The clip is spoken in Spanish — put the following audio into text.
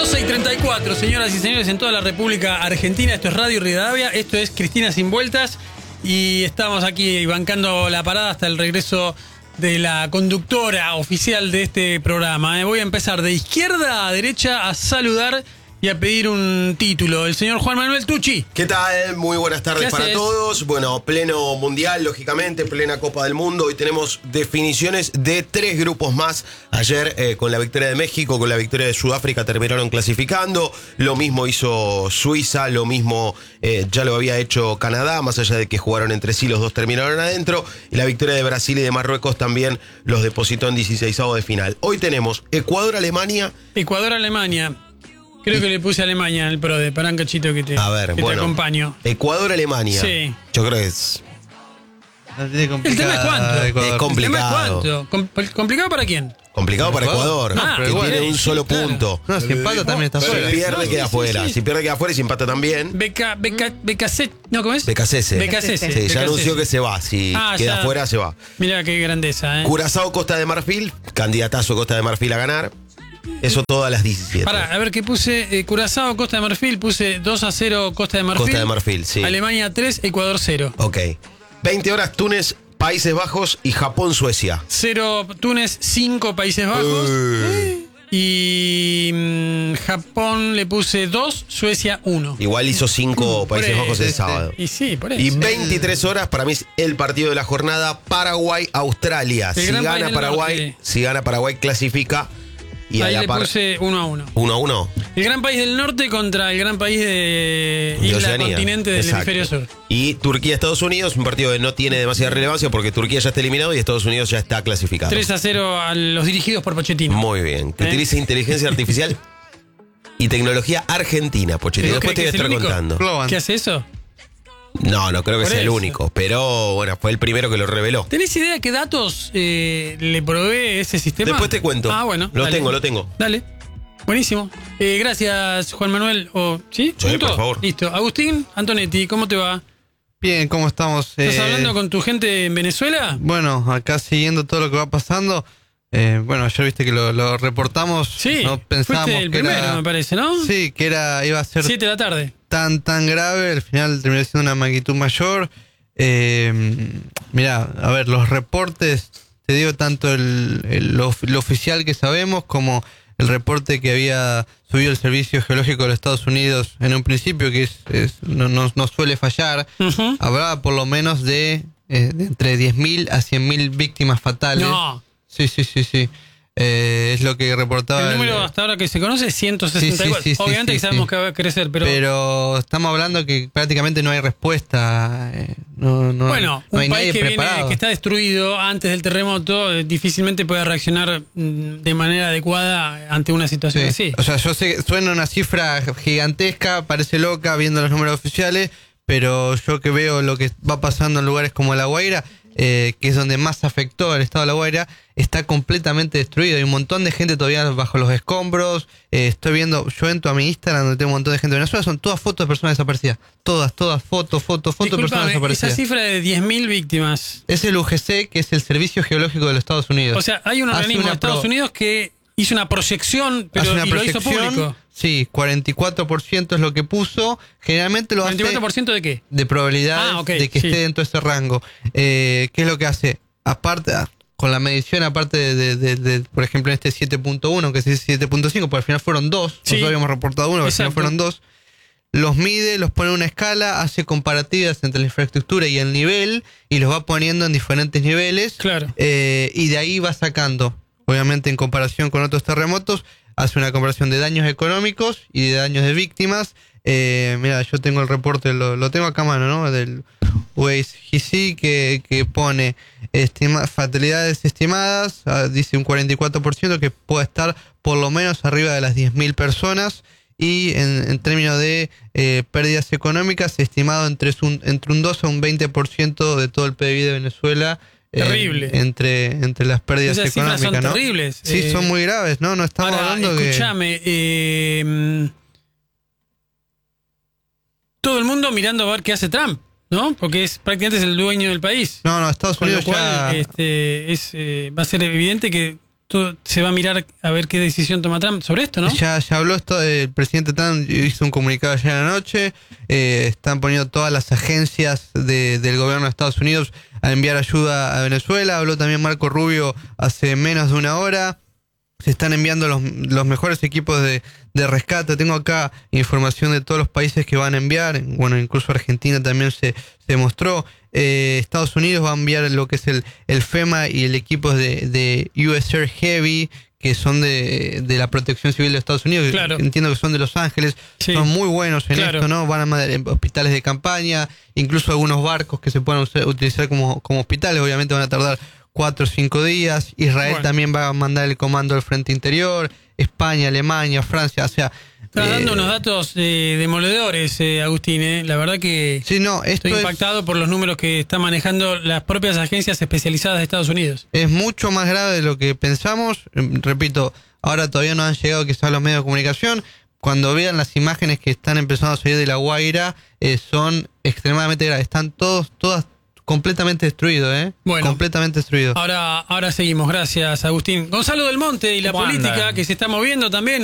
12:34, señoras y señores, en toda la República Argentina. Esto es Radio Rivadavia, esto es Cristina Sin Vueltas y estamos aquí bancando la parada hasta el regreso de la conductora oficial de este programa. Voy a empezar de izquierda a derecha a saludar y a pedir un título. El señor Juan Manuel Tucci. ¿Qué tal? Muy buenas tardes para todos. Bueno, pleno mundial, lógicamente, plena Copa del Mundo. Hoy tenemos definiciones de 3 grupos más. Ayer con la victoria de México, con la victoria de Sudáfrica terminaron clasificando. Lo mismo hizo Suiza, lo mismo ya lo había hecho Canadá, más allá de que jugaron entre sí, los dos terminaron adentro. Y la victoria de Brasil y de Marruecos también los depositó en 16avos de final. Hoy tenemos Ecuador-Alemania. Ecuador-Alemania. Creo que le puse a Alemania en el PRODE. Pará un cachito que te acompaño. Ecuador-Alemania. Sí. Yo creo que es... ¿El tema es cuánto? Es complicado. ¿El tema es cuánto? ¿Complicado para quién? Complicado para Ecuador, que tiene un solo punto. No, si empata también está fuera. Si pierde, queda afuera. Si pierde, queda afuera y si empata también. ¿No, cómo es? Becasese. Sí, ya anunció que se va. Si queda afuera, se va. Mirá qué grandeza, Curazao, Costa de Marfil. Candidatazo Costa de Marfil a ganar. Eso todas las 17. Pará, a ver qué puse. Curazao, Costa de Marfil. Puse 2-0 Costa de Marfil. Costa de Marfil, sí. Alemania 3, Ecuador 0. Ok. 20 horas, Túnez, Países Bajos y Japón, Suecia. 0 Túnez, 5 Países Bajos. Y Japón le puse 2, Suecia 1. Igual hizo 5 Países Bajos el sábado. Y sí, por eso. Y 23 horas, para mí es el partido de la jornada, Paraguay-Australia. Si gana Paraguay, clasifica. Y ahí le puse 1-1. 1-1. El gran país del norte contra el gran país de isla continente del hemisferio sur. Y Turquía-Estados Unidos, un partido que no tiene demasiada relevancia porque Turquía ya está eliminado y Estados Unidos ya está clasificado. 3-0 a los dirigidos por Pochettino. Muy bien. Que utilice inteligencia artificial y tecnología argentina, Pochettino. Después te voy a estar contando. ¿Qué hace eso? No creo que sea el único, pero bueno, fue el primero que lo reveló. ¿Tenés idea qué datos le provee ese sistema? Después te cuento. Bueno. Lo tengo. Dale. Buenísimo. Gracias, Juan Manuel. ¿Sí? Sí, por favor. Listo. Agustín Antonetti, ¿cómo te va? Bien, ¿cómo estamos? ¿Estás hablando con tu gente en Venezuela? Bueno, acá siguiendo todo lo que va pasando. Bueno, ayer viste que lo reportamos. Sí, no pensábamos fuiste el que primero, me parece, ¿no? Sí, que iba a ser 7 de la tarde. Tan grave, al final terminó siendo una magnitud mayor. Mirá, a ver, los reportes, te digo, tanto lo oficial que sabemos como el reporte que había subido el Servicio Geológico de los Estados Unidos en un principio, que no suele fallar. Hablaba por lo menos de entre 10.000 a 100.000 víctimas fatales. No. Sí. Es lo que reportaba. El número hasta ahora que se conoce es 164. Sí, obviamente que sabemos que va a crecer, pero estamos hablando que prácticamente no hay respuesta. No hay país nadie preparado. Que está destruido antes del terremoto difícilmente puede reaccionar de manera adecuada ante una situación así. O sea, yo sé que suena una cifra gigantesca, parece loca viendo los números oficiales, pero yo que veo lo que va pasando en lugares como La Guaira, que es donde más afectó el estado de La Guaira, está completamente destruido. Hay un montón de gente todavía bajo los escombros. Estoy viendo, yo entro a mi Instagram donde tengo un montón de gente de Venezuela, son todas fotos de personas desaparecidas. Todas fotos de personas desaparecidas. Esa cifra de 10.000 víctimas. Es el UGC, que es el Servicio Geológico de los Estados Unidos. O sea, hay un organismo de Estados Unidos que hizo una proyección, pero lo hizo público. Sí, 44% es lo que puso. Generalmente lo hace... ¿44% de qué? De probabilidad de que esté dentro de ese rango. ¿Qué es lo que hace? Aparte, con la medición, aparte de por ejemplo, en este 7.1, que es 7.5, porque al final fueron 2. Nosotros habíamos reportado 1, pero al final fueron 2. Los mide, los pone en una escala, hace comparativas entre la infraestructura y el nivel, y los va poniendo en diferentes niveles. Claro. Y de ahí va sacando, obviamente en comparación con otros terremotos, hace una comparación de daños económicos y de daños de víctimas. Mira, yo tengo el reporte, lo tengo acá a mano, ¿no? Del UACGC que pone fatalidades estimadas, dice un 44% que puede estar por lo menos arriba de las 10.000 personas. Y en términos de pérdidas económicas, estimado entre un 2 a un 20% de todo el PIB de Venezuela. Terrible. Entre las pérdidas esas económicas, son ¿no? terribles. Sí, son muy graves, ¿no? No estamos hablando que... Escúchame, todo el mundo mirando a ver qué hace Trump, ¿no? Porque prácticamente es el dueño del país. No, Estados Unidos con lo cual, ya... va a ser evidente que se va a mirar a ver qué decisión toma Trump sobre esto, ¿no? Ya habló esto, el presidente Trump hizo un comunicado ayer en la noche. Están poniendo todas las agencias del gobierno de Estados Unidos a enviar ayuda a Venezuela. Habló también Marco Rubio hace menos de una hora. Se están enviando los mejores equipos de rescate. Tengo acá información de todos los países que van a enviar. Bueno, incluso Argentina también se mostró. Estados Unidos va a enviar lo que es el FEMA y el equipo de US Air Heavy, que son de la Protección Civil de Estados Unidos. Claro. Entiendo que son de Los Ángeles. Sí. Son muy buenos en esto, ¿no? Van a mandar hospitales de campaña, incluso algunos barcos que se puedan utilizar como hospitales. Obviamente van a tardar 4 o 5 días. Israel también va a mandar el comando del Frente Interior. España, Alemania, Francia, o sea... Estás dando unos datos demoledores, Agustín. La verdad que sí, no, estoy impactado por los números que están manejando las propias agencias especializadas de Estados Unidos. Es mucho más grave de lo que pensamos. Repito, ahora todavía no han llegado quizás los medios de comunicación. Cuando vean las imágenes que están empezando a salir de La Guaira, son extremadamente graves. Están todas completamente destruidos, Bueno, completamente destruidos. Ahora seguimos. Gracias, Agustín. Gonzalo Del Monte y la política que se está moviendo también.